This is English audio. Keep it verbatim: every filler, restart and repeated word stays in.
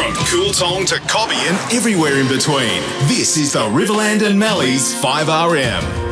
From Cooltong to Cobby and everywhere in between, this is the Riverland and Mallee's five R M.